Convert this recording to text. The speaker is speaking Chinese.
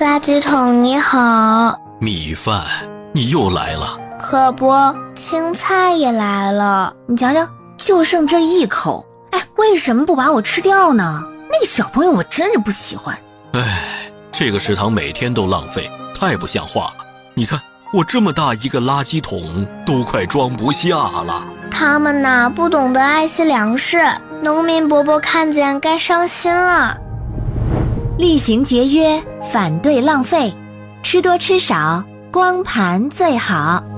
垃圾桶你好。 米饭，你又来了。 可不，青菜也来了。 你瞧瞧，就剩这一口，为什么不把我吃掉呢？那个小朋友我真是不喜欢。 这个食堂每天都浪费，太不像话了。你看，我这么大一个垃圾桶都快装不下了。 他们呐，不懂得爱惜粮食，农民伯伯看见该伤心了。 厉行节约，反对浪费，吃多吃少，光盘最好。